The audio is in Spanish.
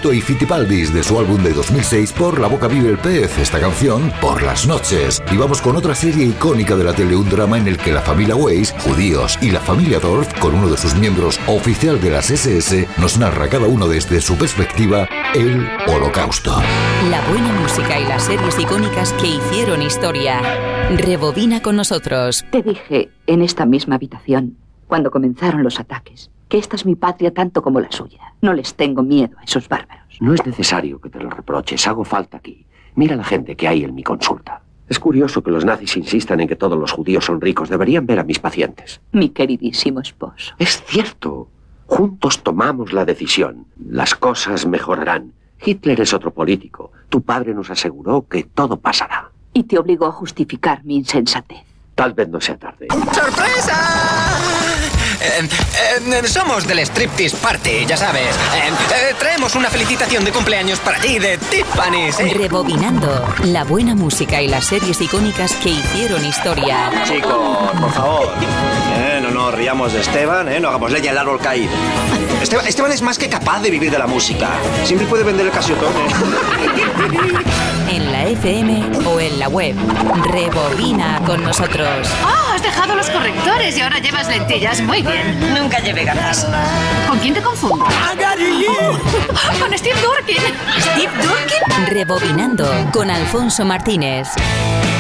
Fito y Fitipaldis de su álbum de 2006 Por la boca vive el pez, esta canción Por las noches. Y vamos con otra serie icónica de la tele, un drama en el que la familia Weiss, judíos, y la familia Dorf, con uno de sus miembros oficial de las SS, nos narra cada uno desde su perspectiva el Holocausto. La buena música y las series icónicas que hicieron historia. Rebobina con nosotros. Te dije en esta misma habitación, cuando comenzaron los ataques, que esta es mi patria tanto como la suya. No les tengo miedo a esos bárbaros. No es necesario que te lo reproches, hago falta aquí. Mira la gente que hay en mi consulta. Es curioso que los nazis insistan en que todos los judíos son ricos. Deberían ver a mis pacientes. Mi queridísimo esposo. Es cierto. Juntos tomamos la decisión. Las cosas mejorarán. Hitler es otro político. Tu padre nos aseguró que todo pasará. Y te obligó a justificar mi insensatez. Tal vez no sea tarde. ¡Sorpresa! Somos del Striptease Party, ya sabes. Traemos una felicitación de cumpleaños para ti de Tiffany. ¿Sí? Rebobinando la buena música y las series icónicas que hicieron historia. Chicos, por favor, no nos riamos de Esteban, no hagamos leña al árbol caído. Esteban es más que capaz de vivir de la música. Siempre puede vender el Casiotone. En la FM o en la web. Rebobina con nosotros. ¡Oh! Has dejado los correctores y ahora llevas lentillas. Muy bien. Nunca llevé gafas. ¿Con quién te confundo? Con Steve Durkin. ¿Steve Durkin? Rebobinando con Alfonso Martínez.